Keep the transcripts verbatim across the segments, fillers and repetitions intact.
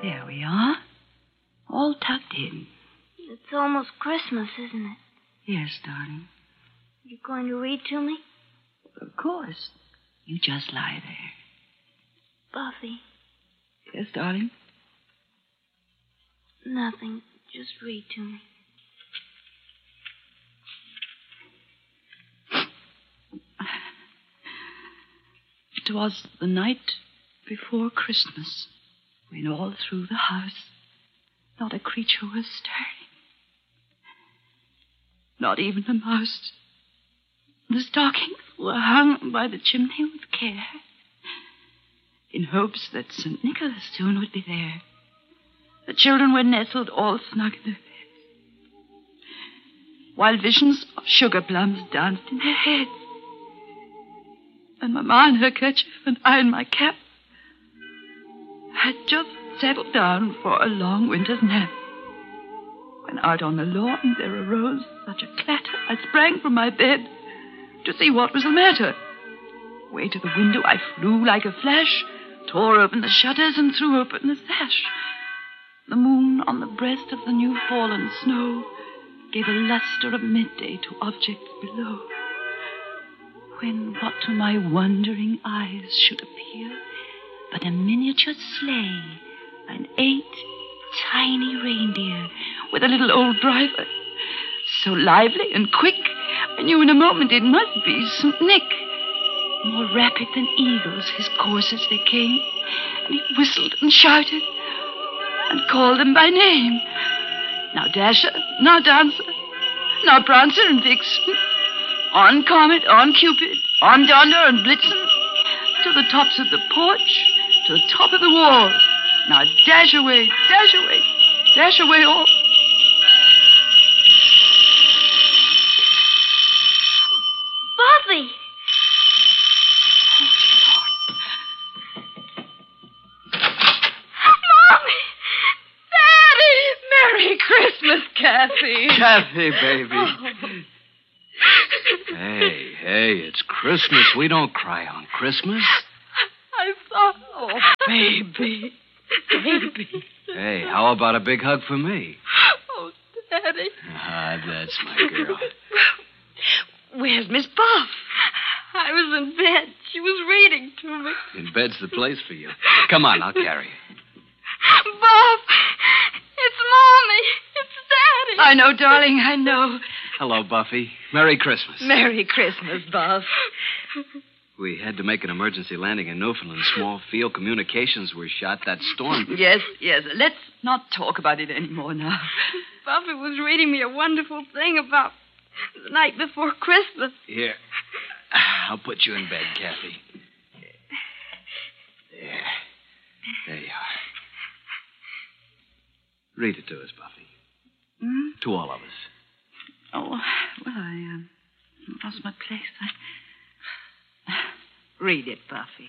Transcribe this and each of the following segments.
There we are. All tucked in. It's almost Christmas, isn't it? Yes, darling. You going to read to me? Of course. You just lie there. Buffy. Yes, darling? Nothing. Just read to me. It was the night before Christmas, when all through the house not a creature was stirring. Not even a mouse. The stockings were hung by the chimney with care, in hopes that Saint Nicholas soon would be there. The children were nestled all snug in their beds, while visions of sugar plums danced in their heads. And Mamma in her kerchief and I in my cap had just settled down for a long winter's nap, when out on the lawn there arose such a clatter, I sprang from my bed to see what was the matter. Way to the window I flew like a flash, tore open the shutters and threw open the sash. The moon on the breast of the new-fallen snow gave a luster of midday to objects below, when what to my wondering eyes should appear but a miniature sleigh and eight tiny reindeer with a little old driver, so lively and quick, I knew in a moment it must be Saint Nick. More rapid than eagles his coursers they came, and he whistled and shouted and called them by name. Now Dasher, now Dancer, now Prancer and Vixen, on Comet, on Cupid, on Donder and Blitzen, to the tops of the porch, to the top of the wall. Now dash away, dash away, dash away all. Buffy! Mommy! Daddy! Merry Christmas, Kathy. Kathy, baby. Oh. Hey, hey, it's Christmas. We don't cry on Christmas. I thought, oh, baby, baby. Hey, how about a big hug for me? Oh, Daddy. Ah, that's my girl. Where's Miss Buff? I was in bed. She was reading to me. In bed's the place for you. Come on, I'll carry you. Buff! It's Mommy! It's Daddy! I know, darling, I know. Hello, Buffy. Merry Christmas. Merry Christmas, Buff. We had to make an emergency landing in Newfoundland. Small field communications were shot. That storm... Yes, yes. Let's not talk about it anymore now. Buffy was reading me a wonderful thing about the night before Christmas. Here. I'll put you in bed, Kathy. There. There you are. Read it to us, Buffy. Hmm? To all of us. Oh, well, I um, lost my place. I... Read it, Buffy.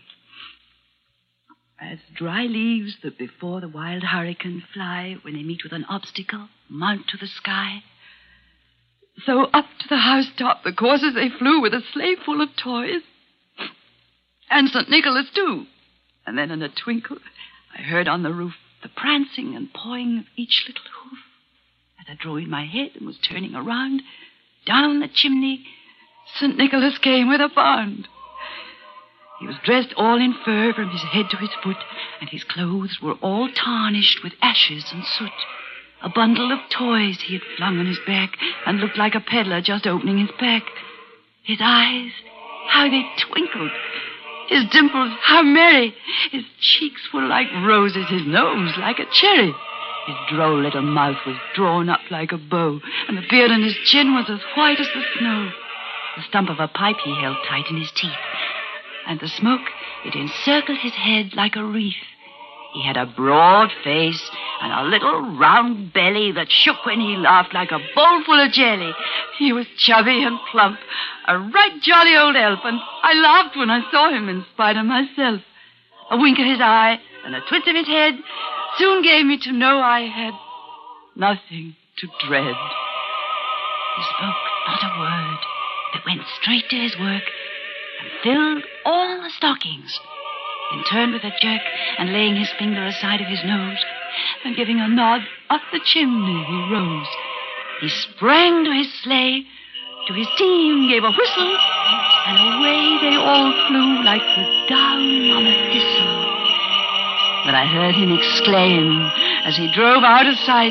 As dry leaves that before the wild hurricane fly when they meet with an obstacle, mount to the sky, so up to the housetop the coursers they flew with a sleigh full of toys. And Saint Nicholas, too. And then in a twinkle, I heard on the roof the prancing and pawing of each little hoof. As I drew in my head and was turning around, down the chimney, Saint Nicholas came with a bound. He was dressed all in fur from his head to his foot, and his clothes were all tarnished with ashes and soot. A bundle of toys he had flung on his back and looked like a peddler just opening his pack. His eyes, how they twinkled. His dimples, how merry. His cheeks were like roses, his nose like a cherry. His droll little mouth was drawn up like a bow, and the beard on his chin was as white as the snow. The stump of a pipe he held tight in his teeth, and the smoke, it encircled his head like a wreath. He had a broad face and a little round belly that shook when he laughed like a bowl full of jelly. He was chubby and plump, a right jolly old elf, and I laughed when I saw him in spite of myself. A wink of his eye and a twist of his head soon gave me to know I had nothing to dread. He spoke not a word, but went straight to his work and filled all the stockings. Then turned with a jerk, and laying his finger aside of his nose, and giving a nod up the chimney he rose. He sprang to his sleigh, to his team gave a whistle, and away they all flew like the down on a thistle. But I heard him exclaim as he drove out of sight,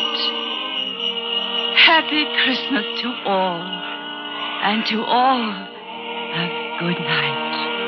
"Happy Christmas to all, and to all a good night."